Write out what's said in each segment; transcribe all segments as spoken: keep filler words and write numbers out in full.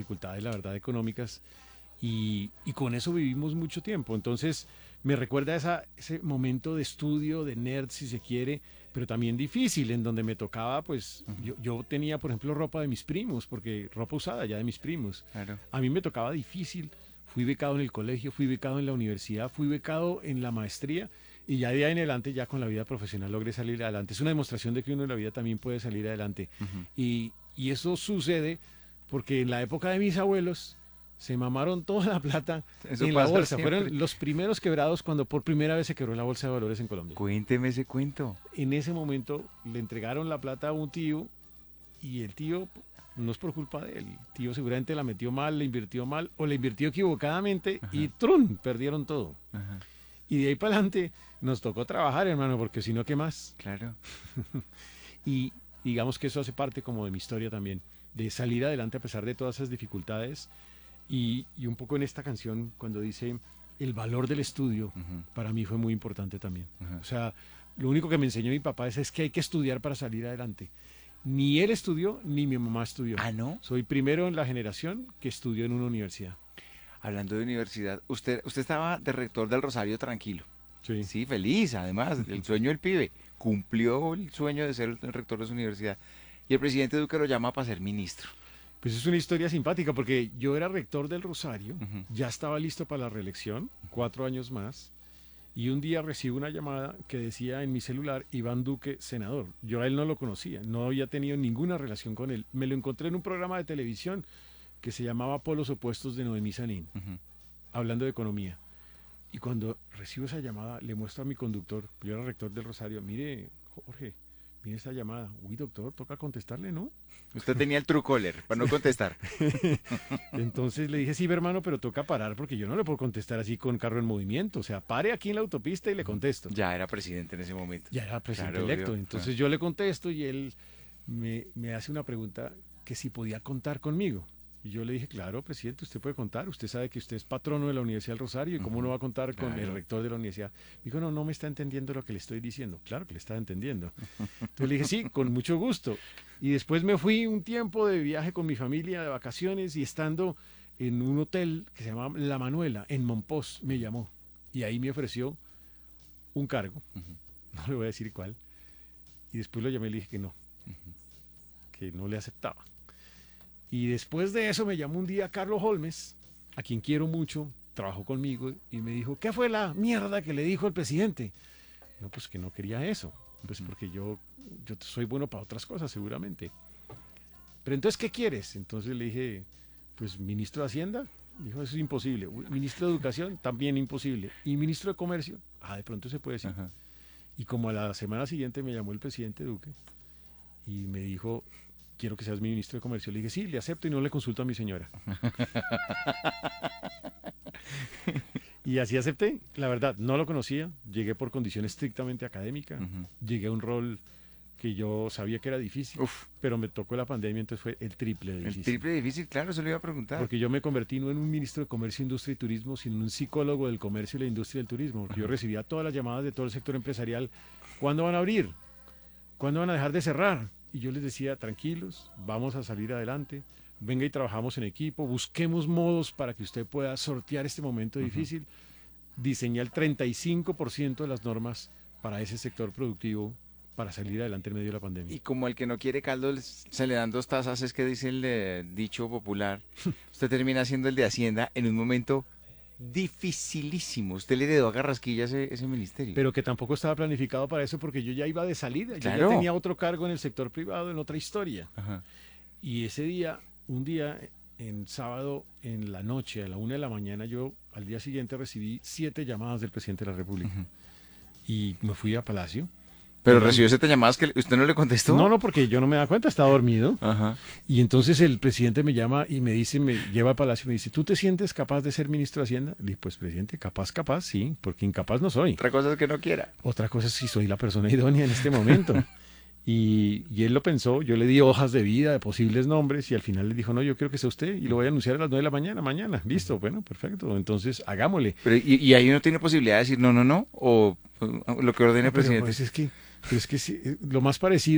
dificultades, la verdad, económicas, y, y con eso vivimos mucho tiempo. Entonces, me recuerda esa, ese momento de estudio, de nerd, si se quiere, pero también difícil, en donde me tocaba, pues, uh-huh. yo, yo tenía, por ejemplo, ropa de mis primos, porque ropa usada ya de mis primos. Claro. A mí me tocaba difícil. Fui becado en el colegio, fui becado en la universidad, fui becado en la maestría, y ya de ahí en adelante, ya con la vida profesional logré salir adelante. Es una demostración de que uno en la vida también puede salir adelante. Uh-huh. Y, y eso sucede porque en la época de mis abuelos se mamaron toda la plata eso en la bolsa. Siempre. Fueron los primeros quebrados cuando por primera vez se quebró la bolsa de valores en Colombia. Cuénteme ese cuento. En ese momento le entregaron la plata a un tío y el tío, no es por culpa de él, el tío seguramente la metió mal, le invirtió mal o le invirtió equivocadamente. Ajá. Y ¡trun! Perdieron todo. Ajá. Y de ahí para adelante nos tocó trabajar, hermano, porque si no, ¿qué más? Claro. Y digamos que eso hace parte como de mi historia también, de salir adelante a pesar de todas esas dificultades. Y, y un poco en esta canción, cuando dice el valor del estudio, uh-huh. para mí fue muy importante también. Uh-huh. O sea, lo único que me enseñó mi papá es, es que hay que estudiar para salir adelante. Ni él estudió, ni mi mamá estudió. ¿Ah, no? Soy primero en la generación que estudió en una universidad. Hablando de universidad, usted, usted estaba de rector del Rosario tranquilo. Sí. Sí, feliz, además, el sueño del pibe. Cumplió el sueño de ser el rector de su universidad. Y el presidente Duque lo llama para ser ministro. Pues es una historia simpática porque yo era rector del Rosario, uh-huh. ya estaba listo para la reelección, cuatro años más, y un día recibo una llamada que decía en mi celular, Iván Duque, senador. Yo a él no lo conocía, no había tenido ninguna relación con él. Me lo encontré en un programa de televisión que se llamaba Polos Opuestos de Noemí Sanín, uh-huh. hablando de economía. Y cuando recibo esa llamada, le muestro a mi conductor, yo era rector del Rosario, mire, Jorge, mire esta llamada. Uy, doctor, toca contestarle, ¿no? Usted tenía el trucoler para no contestar. Entonces le dije, sí, hermano, pero toca parar porque yo no le puedo contestar así con carro en movimiento. O sea, pare aquí en la autopista y le contesto. Ya era presidente en ese momento. Ya era presidente claro, electo. obvio. Entonces Claro. yo le contesto y él me, me hace una pregunta que si podía contar conmigo. Y yo le dije, claro, presidente, usted puede contar. Usted sabe que usted es patrono de la Universidad del Rosario y cómo uh-huh. no va a contar con claro. el rector de la universidad. Me dijo, no, no me está entendiendo lo que le estoy diciendo. Claro que le estaba entendiendo. Entonces le dije, sí, con mucho gusto. Y después me fui un tiempo de viaje con mi familia, de vacaciones, y estando en un hotel que se llamaba La Manuela, en Monpós, me llamó. Y ahí me ofreció un cargo, uh-huh. no le voy a decir cuál. Y después lo llamé y le dije que no, uh-huh. que no le aceptaba. Y después de eso me llamó un día Carlos Holmes, a quien quiero mucho, trabajó conmigo y me dijo, ¿qué fue la mierda que le dijo el presidente? No, pues que no quería eso, pues porque yo, yo soy bueno para otras cosas seguramente. Pero entonces, ¿qué quieres? Entonces le dije, pues ministro de Hacienda. Dijo, eso es imposible. Ministro de Educación, también imposible. ¿Y ministro de Comercio? Ah, de pronto se puede decir. Ajá. Y como a la semana siguiente me llamó el presidente Duque y me dijo, quiero que seas mi ministro de Comercio. Le dije, sí, le acepto y no le consulto a mi señora. Y así acepté. La verdad, no lo conocía. Llegué por condición estrictamente académica. Uh-huh. Llegué a un rol que yo sabía que era difícil, Uf. pero me tocó la pandemia, entonces fue el triple de difícil. El triple de difícil, claro, eso le iba a preguntar. Porque yo me convertí no en un ministro de Comercio, Industria y Turismo, sino en un psicólogo del comercio y la industria del turismo. Porque uh-huh. yo recibía todas las llamadas de todo el sector empresarial. ¿Cuándo van a abrir? ¿Cuándo van a dejar de cerrar? Y yo les decía, tranquilos, vamos a salir adelante, venga y trabajamos en equipo, busquemos modos para que usted pueda sortear este momento uh-huh. difícil. Diseñé el treinta y cinco por ciento de las normas para ese sector productivo para salir adelante en medio de la pandemia. Y como el que no quiere caldo se le dan dos tazas, es que dice el eh, dicho popular, usted termina siendo el de Hacienda en un momento dificilísimo. Usted le heredó a Carrasquilla ese, ese ministerio. Pero que tampoco estaba planificado para eso porque yo ya iba de salida. Claro. Yo ya tenía otro cargo en el sector privado, en otra historia. Ajá. Y ese día, un día, en sábado, en la noche, a la una de la mañana, yo al día siguiente recibí siete llamadas del presidente de la República. Uh-huh. Y me fui a Palacio. ¿Pero recibió siete llamadas que usted no le contestó? No, no, porque yo no me da cuenta, estaba dormido. Ajá. Y entonces el presidente me llama y me dice, me lleva al Palacio y me dice, ¿tú te sientes capaz de ser ministro de Hacienda? Le dije, pues presidente, capaz, capaz, sí, porque incapaz no soy. Otra cosa es que no quiera. Otra cosa es si soy la persona idónea en este momento. y, y él lo pensó, yo le di hojas de vida, de posibles nombres, y al final le dijo, no, yo quiero que sea usted, y lo voy a anunciar a las nueve de la mañana, mañana. Listo, bueno, perfecto, entonces hagámosle. Pero, ¿y, y ahí uno tiene posibilidad de decir no, no, no? ¿O lo que ordene el no, pero, presidente? Pues es que... Pero es que sí, lo más parecido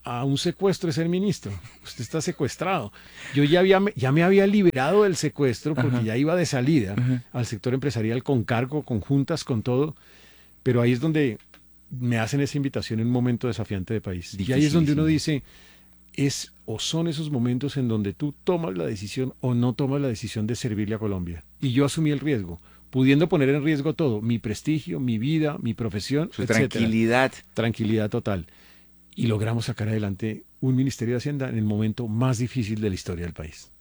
a un secuestro de ser ministro. Usted está secuestrado. Yo ya, había, ya me había liberado del secuestro porque Ajá. ya iba de salida Ajá. al sector empresarial con cargo, con juntas, con todo. Pero ahí es donde me hacen esa invitación en un momento desafiante de país. Y ahí es donde uno dice, es o son esos momentos en donde tú tomas la decisión o no tomas la decisión de servirle a Colombia. Y yo asumí el riesgo, pudiendo poner en riesgo todo, mi prestigio, mi vida, mi profesión, su etcétera. Tranquilidad. Tranquilidad total. Y logramos sacar adelante un Ministerio de Hacienda en el momento más difícil de la historia del país.